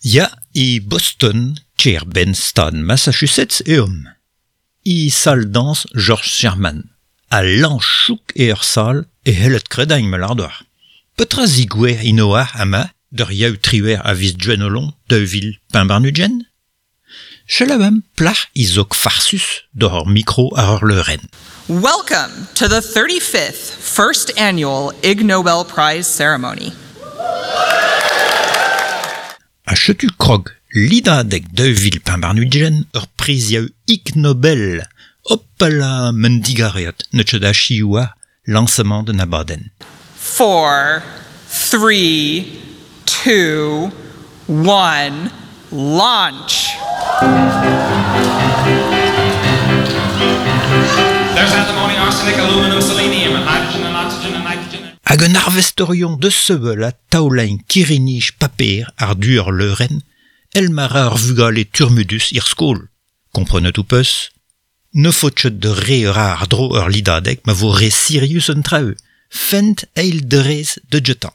Ja, i Boston, tier ben stad Massachusetts I salle dans George Sherman. A lan chouk sal e hellet kredañ me lardouar. Petra zigouer inoar ama, d'ur yaou triwer a vis djenolon de vil Pimbarnugen? Chelabam plach izok farsus d'or micro a ur leuren. Welcome to the 35th First Annual Ig Nobel Prize Ceremony. A chetu krog lidadek de vil Pimbarnugen ur priz yaou Ig Nobel. Hoppala mendigareot netchet a chioua lancement de nabaden. 4, 3, 2, 1, launch! There's antimony, arsenic, aluminum, selenium, and hydrogen and oxygen and nitrogen. Hag un arvestorion de sevel a taoulain kirinij paper ar dur leuren, el mara ar vugal e turmudus ir skol. Comprenet ou peus? Ne fotchet de re ar dro ur lidadek ma vo re Sirius un traeu, fent eil de rez de jetan.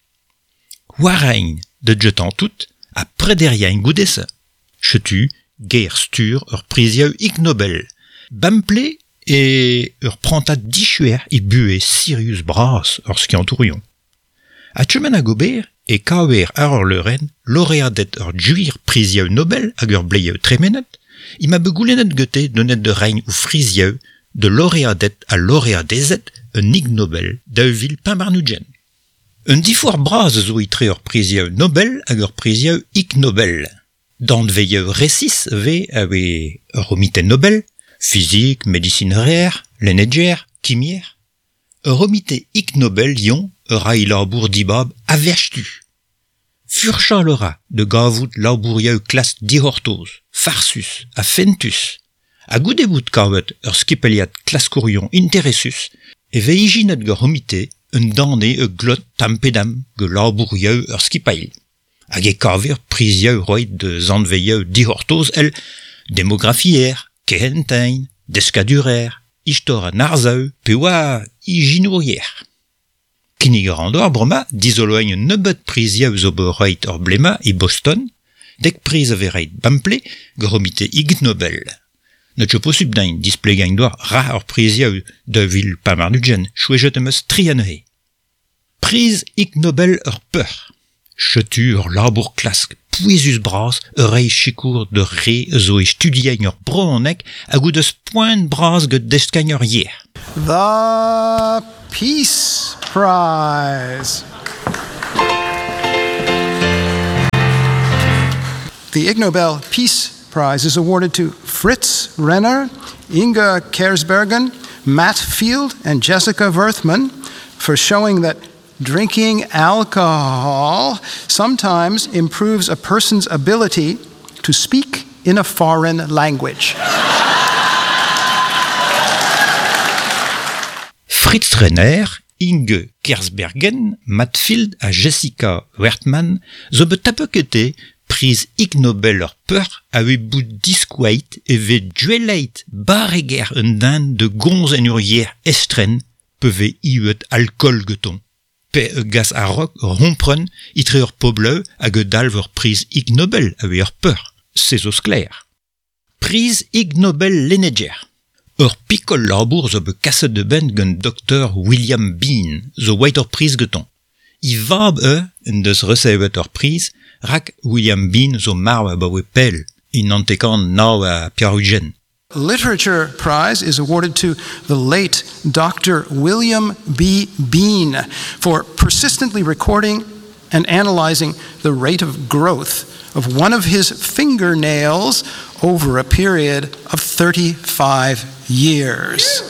Warain de jetan tout, a prederien goudesse. Chetu, guerre stur ur priziaou Ig Nobel. Bample et ur prantat dichuer I bue Sirius bras ur skiantourion. A tchemen a gober e kawer ar ur leuren laureadet ur juir priziaou Nobel hag ur bleiaou tremenet, I ma begoulenet gete donet de reign ou friziaou de laureadet a laureadezet un Ig Nobel da vil Pimbarnugen. Un difour bras zo itre ur priziaou Nobel hag ur priziaou Ig Nobel. Dant veilleux recis ve ave ur omite Nobel, physique, médecine rare, leneger, kimier. Ur omite Ig Nobel yon ur a ilabour dibab a verstu. Furcha lera de gavout labouriaou klas dihortoz, farsus, a fentus. A goudebout kavet ur skipeliat klaskourion interessus, e veijinet gur omite un dane e glot tampedam ge labouriaou ur skipail. Hag e kaver priziaou roit de zantveioù dihortoz el demografier, kehentein, deskadurer, istor an arzaou, pe oa ijinourier. Kinig randor broma dizoloen un nebeut priziaou zo beureit ur blema I Boston, dek priz a vereit Bample gromite Ig Nobel. Net jo posub dain displegañ doar ra ur priziaou de vil Pimbarnugen chouejet emeus trianhe. Priz Ig Nobel ur peur. Chetu ur labour klask pouezus bras ur rei chikour de re zo e studieñ ur bronek hag ou deus poent bras get deskañ ur yer. The Peace Prize. The Ig Nobel Peace Prize is awarded to Fritz Renner, Inga Kersbergen, Matt Field, and Jessica Werthmann for showing that drinking alcohol sometimes improves a person's ability to speak in a foreign language. Fritz Renner, Inge Kersbergen, Matt Field a Jessica Werthmann zo bet tapekete priz Ig Nobel ur peur ave bout diskouait e ve dueleit bareger un din de gonz en ur yer estren peve iuet alcool geton. Pe gas a rok rompren itre ur pobleu hag dalv ur priz Ig Nobel ave ur peur. Sezos kler. Priz Ig Nobel leneger. Ur pikol labour zo be kaset de ben gant Dr. William Bean zo wait ur priz geton. I vab en deus receivet ur priz rak William Bean zo mar ba we pel in antekan nao a Piarugen. Literature Prize is awarded to the late Dr. William B. Bean for persistently recording and analyzing the rate of growth of one of his fingernails over a period of 35 years.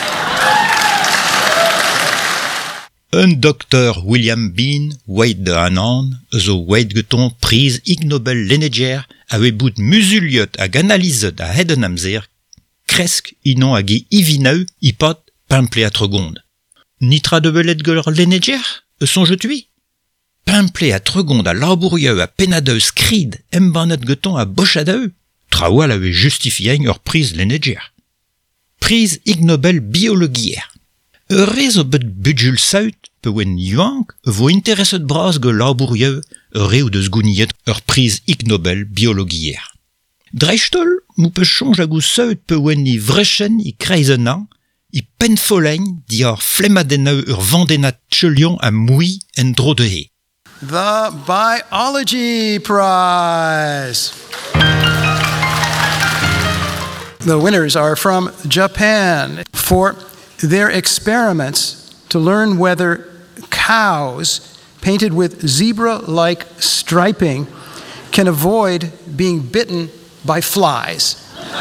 Un Dr. William Bean wait de anan zo wait geton priz Ig Nobel leneger ave bout musuliot hag analizet a hed an amzer kresk inon hag e ivinau ipat Pimple a tregond. Nitra de belet geur leneger sonje tui? Pimple a tregond a labouriaou a penadeu skrid embanet geton a bochadaou. Traoal ave justifiañ ur priz leneger. Priz Ig Nobel biologier. Eurez o bet budjul saut pe wen yuank vo intereset bras ge labourieux re ou deus gouniet ur priz Ig Nobel biologier. Dreistol, moupe change a gouseut pe oen I vrechen I kreizenna, I penfolein di ar flemadeneu ur vandenat tchelion a moui en dro de he. The Biology Prize. The winners are from Japan for their experiments to learn whether cows painted with zebra-like striping can avoid being bitten by flies.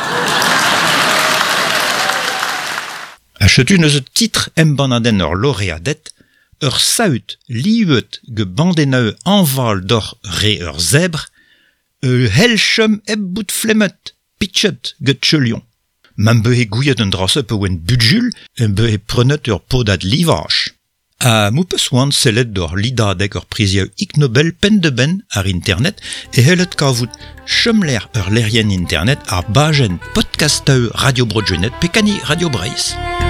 Achetu neus titre embanaden ur laureadet, ur saut liuet ge bandeneu anval d'or re ur zèbre, helchum bout flemmet, pitchet ge tchelion. Mam behe gouillet un drasse pe oen budjul, behe prenet ur podad livach. A moupes oan sellet d'or lidadek ur priziaou Ig Nobel pen de ben ar internet e hellet kavout chumler ur lerien internet ar bajen podcasteu Radio Broadgenet pekani Radio Breizh.